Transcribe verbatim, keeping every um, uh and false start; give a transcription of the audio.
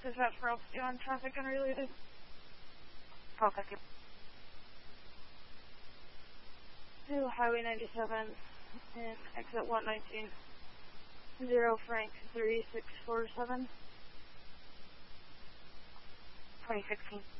dispatch for altitude on traffic unrelated. twelve fifty. To Highway ninety-seven and exit one nineteen. Zero Frank three six four seven. twenty sixteen.